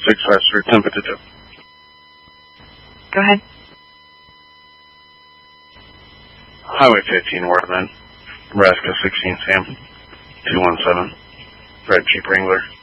653, 1052. Go ahead. Highway 15, Worthman, Nebraska 16, Sam, 217, Red Jeep Wrangler.